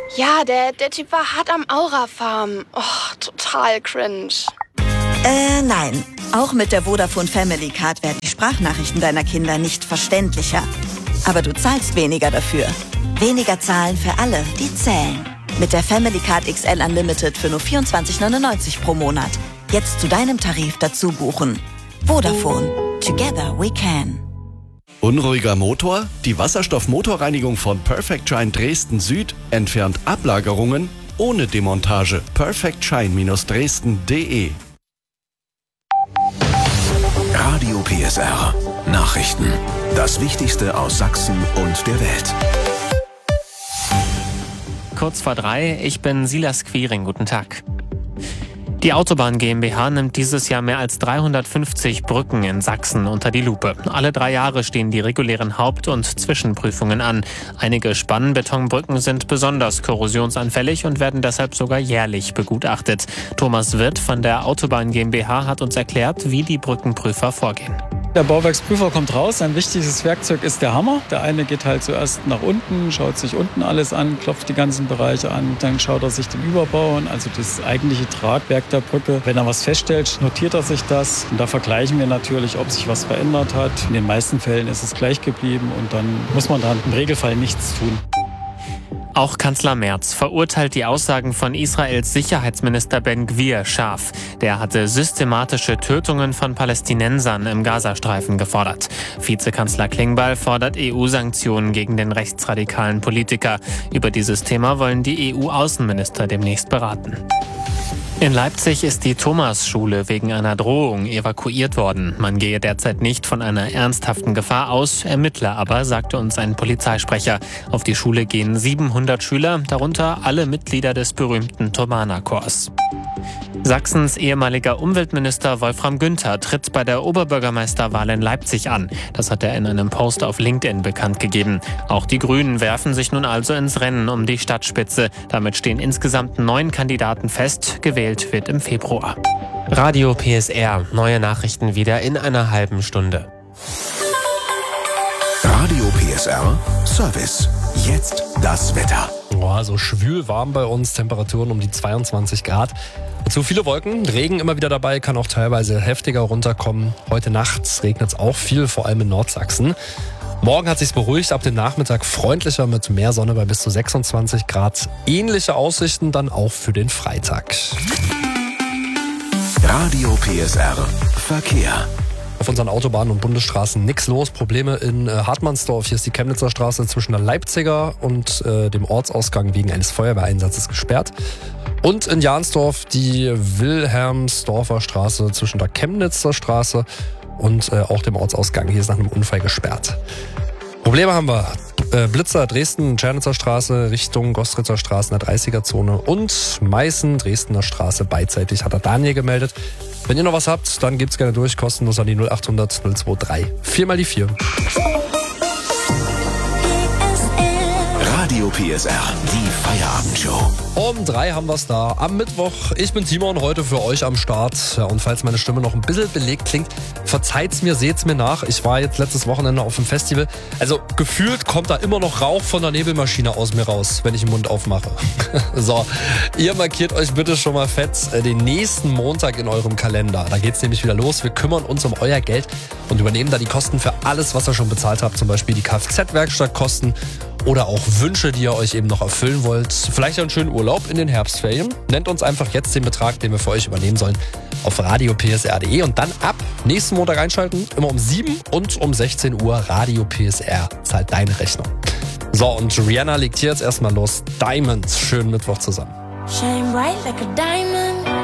Ja, der Typ war hart am Aura-Farmen. Oh, total cringe. Nein. Auch mit der Vodafone Family Card werden die Sprachnachrichten deiner Kinder nicht verständlicher. Aber du zahlst weniger dafür. Weniger zahlen für alle, die zählen. Mit der Family Card XL Unlimited für nur 24,99 pro Monat. Jetzt zu deinem Tarif dazu buchen. Vodafone. Together we can. Unruhiger Motor? Die Wasserstoffmotorreinigung von Perfect Shine Dresden Süd entfernt Ablagerungen ohne Demontage. perfectshine-dresden.de. Radio PSR. Nachrichten. Das Wichtigste aus Sachsen und der Welt. Kurz vor 3, ich bin Silas Quiring, guten Tag. Die Autobahn GmbH nimmt dieses Jahr mehr als 350 Brücken in Sachsen unter die Lupe. Alle 3 Jahre stehen die regulären Haupt- und Zwischenprüfungen an. Einige Spannbetonbrücken sind besonders korrosionsanfällig und werden deshalb sogar jährlich begutachtet. Thomas Wirth von der Autobahn GmbH hat uns erklärt, wie die Brückenprüfer vorgehen. Der Bauwerksprüfer kommt raus. Ein wichtiges Werkzeug ist der Hammer. Der eine geht halt zuerst nach unten, schaut sich unten alles an, klopft die ganzen Bereiche an. Dann schaut er sich den Überbau an, also das eigentliche Tragwerk der Brücke. Wenn er was feststellt, notiert er sich das. Und da vergleichen wir natürlich, ob sich was verändert hat. In den meisten Fällen ist es gleich geblieben und dann muss man dann im Regelfall nichts tun. Auch Kanzler Merz verurteilt die Aussagen von Israels Sicherheitsminister Ben Gvir scharf. Der hatte systematische Tötungen von Palästinensern im Gazastreifen gefordert. Vizekanzler Klingbeil fordert EU-Sanktionen gegen den rechtsradikalen Politiker. Über dieses Thema wollen die EU-Außenminister demnächst beraten. In Leipzig ist die Thomas-Schule wegen einer Drohung evakuiert worden. Man gehe derzeit nicht von einer ernsthaften Gefahr aus, Ermittler aber, sagte uns ein Polizeisprecher. Auf die Schule gehen 700 Schüler, darunter alle Mitglieder des berühmten Thomanerchors. Sachsens ehemaliger Umweltminister Wolfram Günther tritt bei der Oberbürgermeisterwahl in Leipzig an. Das hat er in einem Post auf LinkedIn bekannt gegeben. Auch die Grünen werfen sich nun also ins Rennen um die Stadtspitze. Damit stehen insgesamt 9 Kandidaten fest. Gewählt wird im Februar. Radio PSR. Neue Nachrichten wieder in einer halben Stunde. Radio PSR Service. Jetzt das Wetter. So schwül warm bei uns, Temperaturen um die 22 Grad. Zu viele Wolken, Regen immer wieder dabei, kann auch teilweise heftiger runterkommen. Heute Nacht regnet es auch viel, vor allem in Nordsachsen. Morgen hat sich's beruhigt, ab dem Nachmittag freundlicher mit mehr Sonne bei bis zu 26 Grad. Ähnliche Aussichten dann auch für den Freitag. Radio PSR Verkehr. Auf unseren Autobahnen und Bundesstraßen nichts los. Probleme in Hartmannsdorf. Hier ist die Chemnitzer Straße zwischen der Leipziger und dem Ortsausgang wegen eines Feuerwehreinsatzes gesperrt. Und in Jahnsdorf die Wilhelmsdorfer Straße zwischen der Chemnitzer Straße und auch dem Ortsausgang. Hier ist nach einem Unfall gesperrt. Probleme haben wir. Blitzer, Dresden, Tschernitzer Straße Richtung Gostritzer Straße in der 30er-Zone und Meißen, Dresdner Straße beidseitig, hat der Daniel gemeldet. Wenn ihr noch was habt, dann gebt's gerne durch, kostenlos an die 0800 023 4 mal die 4. Radio PSR, die Feierabendshow. Um 3 haben wir's da. Am Mittwoch. Ich bin Timon, heute für euch am Start. Ja, und falls meine Stimme noch ein bisschen belegt klingt, verzeiht's mir, seht's mir nach. Ich war jetzt letztes Wochenende auf dem Festival. Also gefühlt kommt da immer noch Rauch von der Nebelmaschine aus mir raus, wenn ich den Mund aufmache. So, ihr markiert euch bitte schon mal fett den nächsten Montag in eurem Kalender. Da geht's nämlich wieder los. Wir kümmern uns um euer Geld und übernehmen da die Kosten für alles, was ihr schon bezahlt habt. Zum Beispiel die Kfz-Werkstattkosten oder auch Wünsche, die ihr euch eben noch erfüllen wollt. Vielleicht einen schönen Urlaub in den Herbstferien. Nennt uns einfach jetzt den Betrag, den wir für euch übernehmen sollen, auf radiopsr.de und dann ab nächsten Montag einschalten. Immer um 7 und um 16 Uhr. Radio PSR zahlt deine Rechnung. So, und Rihanna legt hier jetzt erstmal los. Diamonds. Schönen Mittwoch zusammen. Shine bright like a diamond.